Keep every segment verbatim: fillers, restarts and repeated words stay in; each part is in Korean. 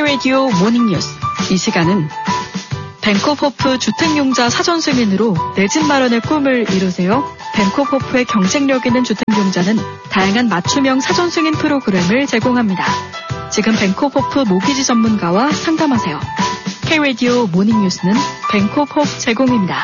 K-라디오 모닝뉴스. 이 시간은 벤코호프 주택용자 사전 승인으로 내 집 마련의 꿈을 이루세요. 벤코호프의 경쟁력 있는 주택용자는 다양한 맞춤형 사전 승인 프로그램을 제공합니다. 지금 벤코호프 모기지 전문가와 상담하세요. K-라디오 모닝뉴스는 벤코호프 제공입니다.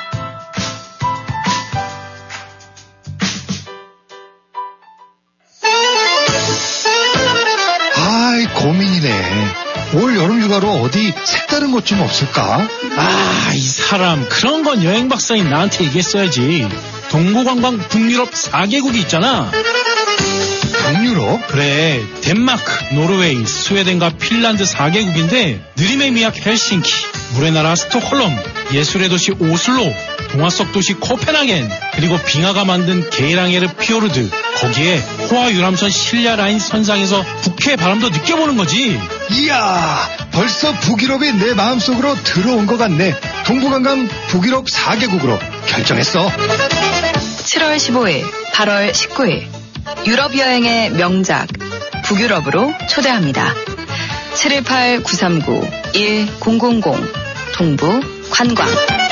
아이, 고민이네. 올 여름 휴가로 어디 색다른 곳 좀 없을까? 아, 이 사람 그런 건 여행 박사인 나한테 얘기했어야지. 동부관광 북유럽 사 개국이 있잖아. 북유럽? 그래, 덴마크, 노르웨이, 스웨덴과 핀란드 사 개국인데 느림의 미학 헬싱키, 물의 나라 스톡홀름, 예술의 도시 오슬로, 동화 속 도시 코펜하겐, 그리고 빙하가 만든 게이랑에르 피오르드, 거기에 호화 유람선 실야 라인 선상에서 국회 바람도 느껴보는 거지. 이야, 벌써 북유럽이 내 마음속으로 들어온 것 같네. 동부관광 북유럽 사 개국으로 결정했어. 칠월 십오일, 팔월 십구일 유럽 여행의 명작 북유럽으로 초대합니다. 칠일팔 구삼구 일공공공 동부 관광.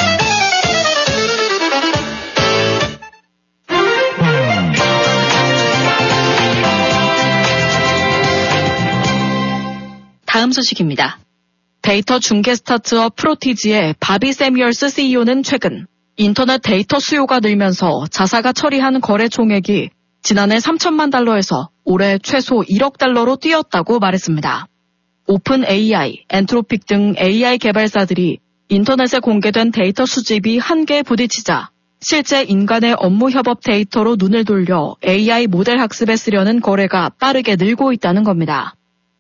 다음 소식입니다. 데이터 중개 스타트업 프로티지의 바비 세뮤얼스 씨이오는 최근 인터넷 데이터 수요가 늘면서 자사가 처리한 거래 총액이 지난해 삼천만 달러에서 올해 최소 일억 달러로 뛰었다고 말했습니다. 오픈 에이아이, 엔트로픽 등 에이아이 개발사들이 인터넷에 공개된 데이터 수집이 한계에 부딪히자 실제 인간의 업무 협업 데이터로 눈을 돌려 에이아이 모델 학습에 쓰려는 거래가 빠르게 늘고 있다는 겁니다.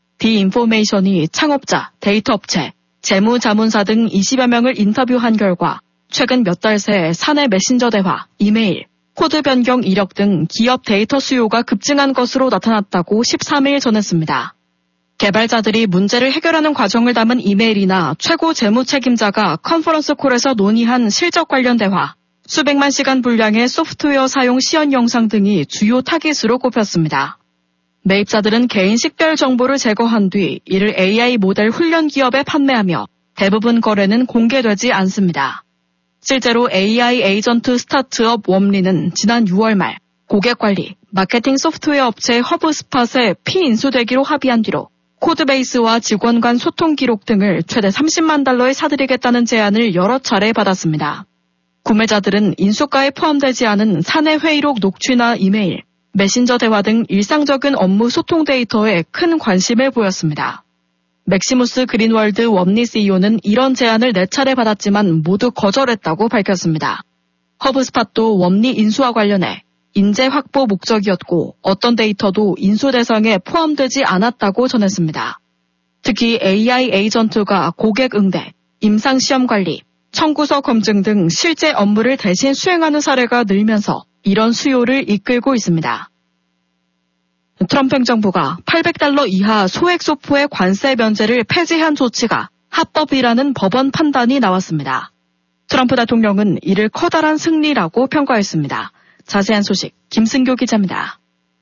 디인포메이션이 창업자, 데이터 업체, 재무자문사 등 이십여 명을 인터뷰한 결과 최근 몇 달 새 사내 메신저 대화, 이메일, 코드 변경 이력 등 기업 데이터 수요가 급증한 것으로 나타났다고 십삼일 전했습니다. 개발자들이 문제를 해결하는 과정을 담은 이메일이나 최고 재무 책임자가 컨퍼런스 콜에서 논의한 실적 관련 대화, 수백만 시간 분량의 소프트웨어 사용 시연 영상 등이 주요 타깃으로 꼽혔습니다. 매입자들은 개인 식별 정보를 제거한 뒤 이를 에이아이 모델 훈련 기업에 판매하며 대부분 거래는 공개되지 않습니다. 실제로 에이아이 에이전트 스타트업 웜리는 지난 유월 말 고객관리, 마케팅 소프트웨어 업체 허브스팟에 피인수되기로 합의한 뒤로 코드베이스와 직원 간 소통 기록 등을 최대 삼십만 달러에 사들이겠다는 제안을 여러 차례 받았습니다. 구매자들은 인수가에 포함되지 않은 사내 회의록 녹취나 이메일, 메신저 대화 등 일상적인 업무 소통 데이터에 큰 관심을 보였습니다. 맥시무스 그린월드 웜리 씨이오는 이런 제안을 네 차례 받았지만 모두 거절했다고 밝혔습니다. 허브스팟도 웜리 인수와 관련해 인재 확보 목적이었고 어떤 데이터도 인수 대상에 포함되지 않았다고 전했습니다. 특히 에이아이 에이전트가 고객 응대, 임상시험 관리, 청구서 검증 등 실제 업무를 대신 수행하는 사례가 늘면서 이런 수요를 이끌고 있습니다. 트럼프 행정부가 팔백 달러 이하 소액 소포의 관세 면제를 폐지한 조치가 합법이라는 법원 판단이 나왔습니다. 트럼프 대통령은 이를 커다란 승리라고 평가했습니다. 자세한 소식 김승교 기자입니다.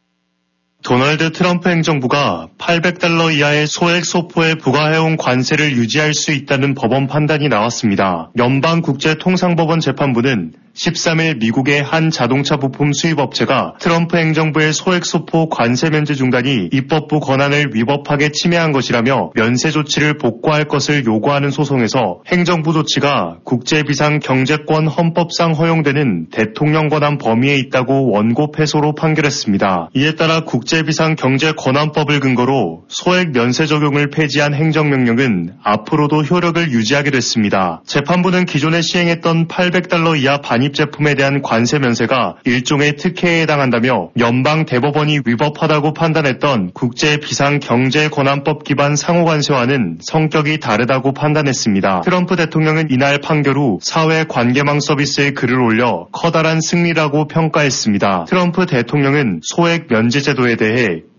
도널드 트럼프 행정부가 팔백 달러 이하의 소액 소포에 부과해온 관세를 유지할 수 있다는 법원 판단이 나왔습니다. 연방국제통상법원 재판부는 십삼일 미국의 한 자동차 부품 수입업체가 트럼프 행정부의 소액 소포 관세 면제 중단이 입법부 권한을 위법하게 침해한 것이라며 면세 조치를 복구할 것을 요구하는 소송에서 행정부 조치가 국제비상경제권 헌법상 허용되는 대통령 권한 범위에 있다고 원고 패소로 판결했습니다. 이에 따라 국제비상경제권한법을 근거로 소액 면세 적용을 폐지한 행정명령은 앞으로도 효력을 유지하게 됐습니다. 재판부는 기존에 시행했던 팔백 달러 이하 반 반입 제품에 대한 관세 면세가 일종의 특혜에 해당한다며 연방 대법원이 위법하다고 판단했던 국제비상경제권한법 기반 상호관세와는 성격이 다르다고 판단했습니다. 트럼프 대통령은 이날 판결 후 사회 관계망 서비스에 글을 올려 커다란 승리라고 평가했습니다. 트럼프 대통령은 소액 면제 제도에 대해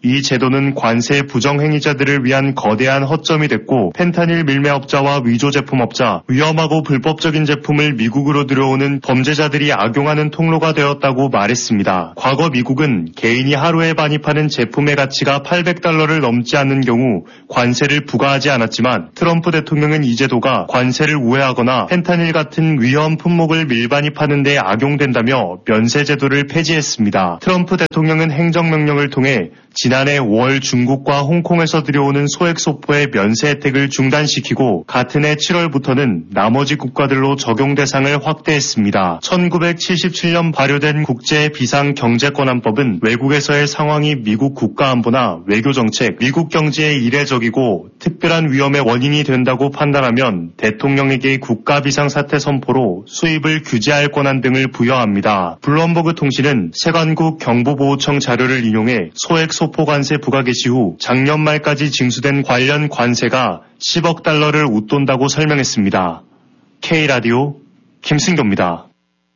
이 제도는 관세 부정행위자들을 위한 거대한 허점이 됐고 펜타닐 밀매업자와 위조 제품업자, 위험하고 불법적인 제품을 미국으로 들여오는 범죄자들이 악용하는 통로가 되었다고 말했습니다. 과거 미국은 개인이 하루에 반입하는 제품의 가치가 팔백 달러를 넘지 않는 경우 관세를 부과하지 않았지만 트럼프 대통령은 이 제도가 관세를 우회하거나 펜타닐 같은 위험 품목을 밀반입하는 데 악용된다며 면세 제도를 폐지했습니다. 트럼프 대통령은 행정명령을 통해 지난해 오월 중국과 홍콩에서 들여오는 소액 소포의 면세 혜택을 중단시키고 같은 해 칠월부터는 나머지 국가들로 적용 대상을 확대했습니다. 천구백칠십칠 년 발효된 국제비상경제권한법은 외국에서의 상황이 미국 국가안보나 외교정책, 미국 경제에 이례적이고 특별한 위험의 원인이 된다고 판단하면 대통령에게 국가비상사태 선포로 수입을 규제할 권한 등을 부여합니다. 블룸버그 통신은 세관국 경보보호청 자료를 인용해 소액 소포 관세 부과 개시 후 작년 말까지 징수된 관련 관세가 십억 달러를 웃돈다고 설명했습니다. K라디오 김승교입니다.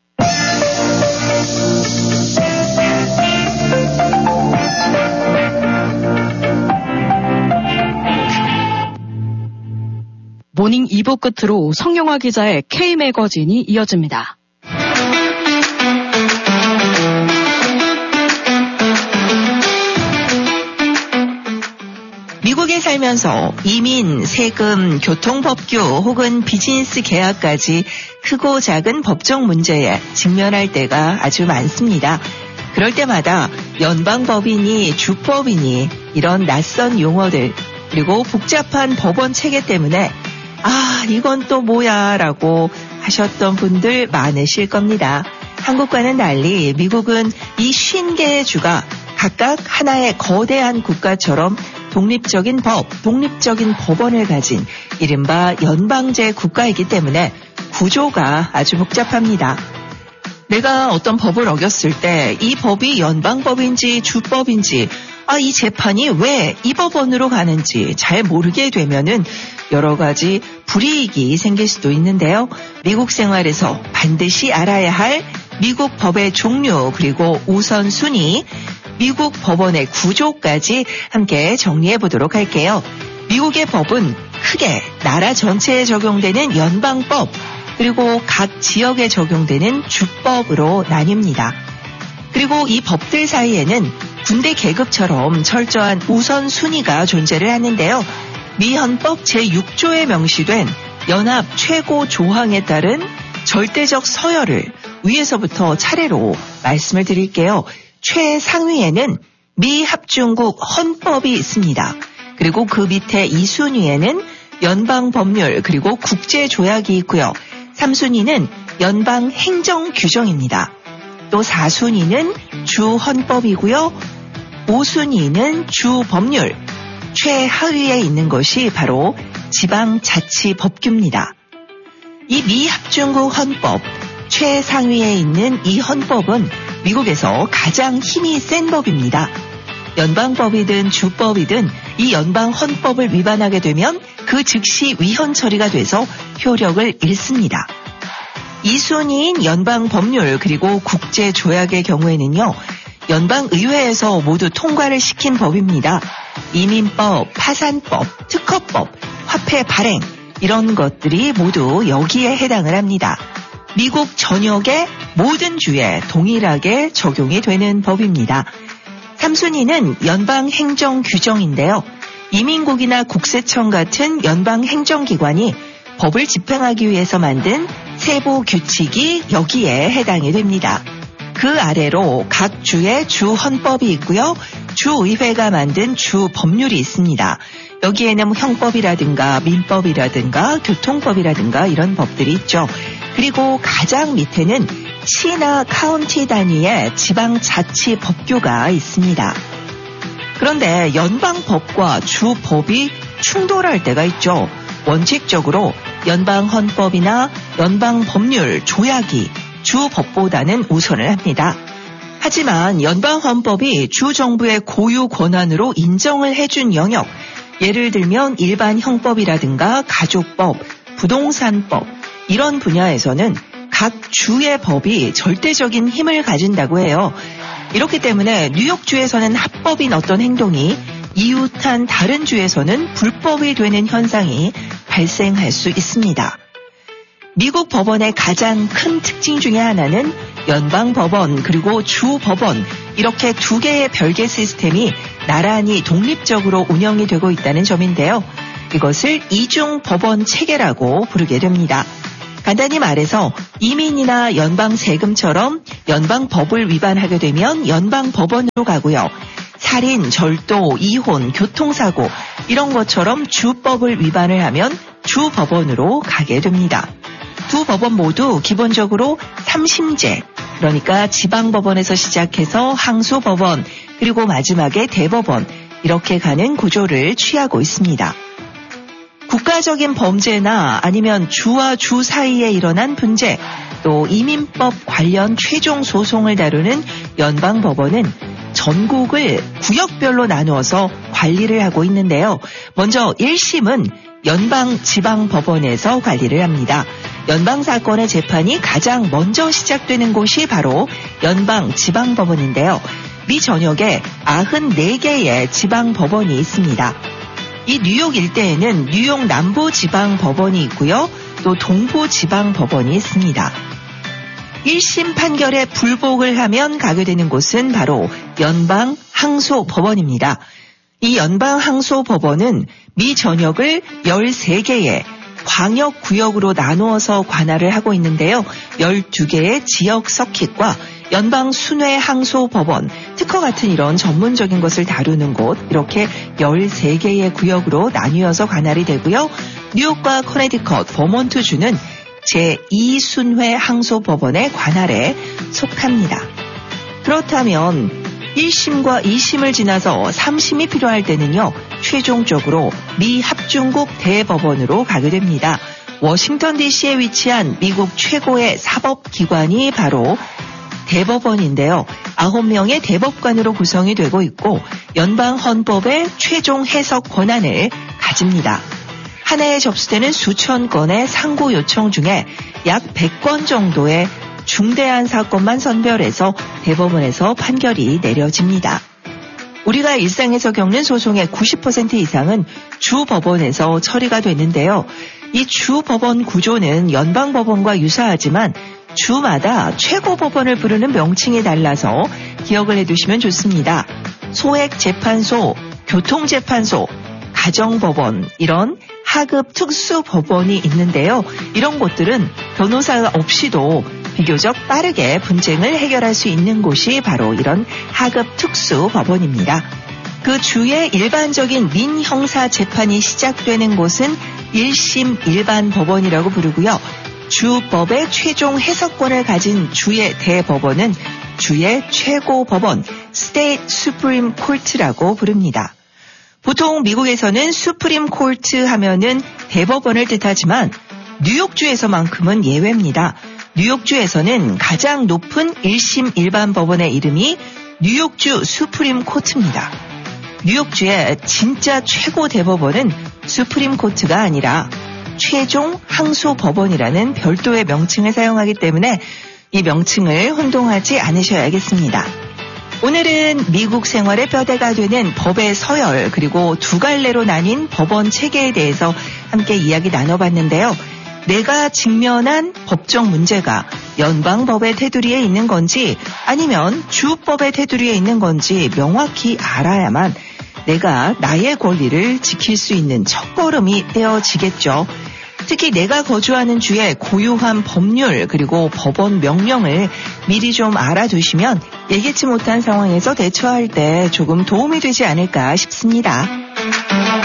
모닝 이 부 끝으로 성영화 기자의 K매거진이 이어집니다. 미국에 살면서 이민, 세금, 교통법규 혹은 비즈니스 계약까지 크고 작은 법적 문제에 직면할 때가 아주 많습니다. 그럴 때마다 연방법이니 주법이니 이런 낯선 용어들 그리고 복잡한 법원 체계 때문에 아 이건 또 뭐야 라고 하셨던 분들 많으실 겁니다. 한국과는 달리 미국은 이 쉰 개의 주가 각각 하나의 거대한 국가처럼 독립적인 법, 독립적인 법원을 가진 이른바 연방제 국가이기 때문에 구조가 아주 복잡합니다. 내가 어떤 법을 어겼을 때 이 법이 연방법인지 주법인지 아, 이 재판이 왜 이 법원으로 가는지 잘 모르게 되면은 여러 가지 불이익이 생길 수도 있는데요. 미국 생활에서 반드시 알아야 할 미국 법의 종류 그리고 우선순위, 미국 법원의 구조까지 함께 정리해 보도록 할게요. 미국의 법은 크게 나라 전체에 적용되는 연방법 그리고 각 지역에 적용되는 주법으로 나뉩니다. 그리고 이 법들 사이에는 군대 계급처럼 철저한 우선순위가 존재를 하는데요. 미 헌법 제육 조에 명시된 연합 최고 조항에 따른 절대적 서열을 위에서부터 차례로 말씀을 드릴게요. 최상위에는 미 합중국 헌법이 있습니다. 그리고 그 밑에 이 순위에는 연방 법률 그리고 국제 조약이 있고요. 삼 순위는 연방 행정 규정입니다. 또 사 순위는 주 헌법이고요. 오 순위는 주 법률, 최하위에 있는 것이 바로 지방자치법규입니다. 이 미 합중국 헌법, 최상위에 있는 이 헌법은 미국에서 가장 힘이 센 법입니다. 연방법이든 주법이든 이 연방 헌법을 위반하게 되면 그 즉시 위헌 처리가 돼서 효력을 잃습니다. 이 순위인 연방 법률 그리고 국제 조약의 경우에는요. 연방 의회에서 모두 통과를 시킨 법입니다. 이민법, 파산법, 특허법, 화폐 발행 이런 것들이 모두 여기에 해당을 합니다. 미국 전역의 모든 주에 동일하게 적용이 되는 법입니다. 삼 순위는 연방 행정 규정인데요. 이민국이나 국세청 같은 연방 행정기관이 법을 집행하기 위해서 만든 세부 규칙이 여기에 해당이 됩니다. 그 아래로 각 주의 주 헌법이 있고요. 주의회가 만든 주 법률이 있습니다. 여기에는 뭐 형법이라든가 민법이라든가 교통법이라든가 이런 법들이 있죠. 그리고 가장 밑에는 시나 카운티 단위의 지방자치법규가 있습니다. 그런데 연방법과 주법이 충돌할 때가 있죠. 원칙적으로 연방헌법이나 연방법률, 조약이 주법보다는 우선을 합니다. 하지만 연방헌법이 주정부의 고유 권한으로 인정을 해준 영역, 예를 들면 일반 형법이라든가 가족법, 부동산법 이런 분야에서는 각 주의 법이 절대적인 힘을 가진다고 해요. 이렇기 때문에 뉴욕주에서는 합법인 어떤 행동이 이웃한 다른 주에서는 불법이 되는 현상이 발생할 수 있습니다. 미국 법원의 가장 큰 특징 중에 하나는 연방법원 그리고 주법원 이렇게 두 개의 별개 시스템이 나란히 독립적으로 운영이 되고 있다는 점인데요. 이것을 이중법원 체계라고 부르게 됩니다. 간단히 말해서 이민이나 연방 세금처럼 연방법을 위반하게 되면 연방법원으로 가고요. 살인, 절도, 이혼, 교통사고 이런 것처럼 주법을 위반을 하면 주법원으로 가게 됩니다. 두 법원 모두 기본적으로 삼심제, 그러니까 지방법원에서 시작해서 항소법원, 그리고 마지막에 대법원 이렇게 가는 구조를 취하고 있습니다. 국가적인 범죄나 아니면 주와 주 사이에 일어난 분쟁, 또 이민법 관련 최종 소송을 다루는 연방법원은 전국을 구역별로 나누어서 관리를 하고 있는데요. 먼저 일 심은 연방지방법원에서 관리를 합니다. 연방사건의 재판이 가장 먼저 시작되는 곳이 바로 연방지방법원인데요. 미 전역에 구십사 개의 지방법원이 있습니다. 이 뉴욕 일대에는 뉴욕 남부지방법원이 있고요. 또 동부지방법원이 있습니다. 일 심 판결에 불복을 하면 가게 되는 곳은 바로 연방항소법원입니다. 이 연방항소법원은 미 전역을 열세 개의 광역구역으로 나누어서 관할을 하고 있는데요. 열두 개의 지역 서킷과 연방순회항소법원, 특허 같은 이런 전문적인 것을 다루는 곳 이렇게 열세 개의 구역으로 나뉘어서 관할이 되고요. 뉴욕과 커네디컷, 버몬트주는 제이 순회항소법원의 관할에 속합니다. 그렇다면 일 심과 이 심을 지나서 삼 심이 필요할 때는요. 최종적으로 미 합중국 대법원으로 가게 됩니다. 워싱턴 디씨에 위치한 미국 최고의 사법기관이 바로 대법원인데요. 아홉 명의 대법관으로 구성이 되고 있고 연방헌법의 최종 해석 권한을 가집니다. 한 해에 접수되는 수천 건의 상고 요청 중에 약 백 건 정도의 중대한 사건만 선별해서 대법원에서 판결이 내려집니다. 우리가 일상에서 겪는 소송의 구십 퍼센트 이상은 주법원에서 처리가 되는데요. 이 주법원 구조는 연방법원과 유사하지만 주마다 최고법원을 부르는 명칭이 달라서 기억을 해두시면 좋습니다. 소액재판소, 교통재판소, 가정법원 이런 하급 특수법원이 있는데요. 이런 곳들은 변호사 없이도 비교적 빠르게 분쟁을 해결할 수 있는 곳이 바로 이런 하급 특수법원입니다. 그 주의 일반적인 민형사 재판이 시작되는 곳은 일 심 일반법원이라고 부르고요. 주법의 최종 해석권을 가진 주의 대법원은 주의 최고법원, State Supreme Court라고 부릅니다. 보통 미국에서는 수프림 코트 하면은 대법원을 뜻하지만 뉴욕주에서만큼은 예외입니다. 뉴욕주에서는 가장 높은 일 심 일반 법원의 이름이 뉴욕주 수프림 코트입니다. 뉴욕주의 진짜 최고 대법원은 수프림 코트가 아니라 최종 항소 법원이라는 별도의 명칭을 사용하기 때문에 이 명칭을 혼동하지 않으셔야겠습니다. 오늘은 미국 생활의 뼈대가 되는 법의 서열 그리고 두 갈래로 나뉜 법원 체계에 대해서 함께 이야기 나눠봤는데요. 내가 직면한 법적 문제가 연방법의 테두리에 있는 건지 아니면 주법의 테두리에 있는 건지 명확히 알아야만 내가 나의 권리를 지킬 수 있는 첫걸음이 떼어지겠죠. 특히 내가 거주하는 주의 고유한 법률 그리고 법원 명령을 미리 좀 알아두시면 예기치 못한 상황에서 대처할 때 조금 도움이 되지 않을까 싶습니다.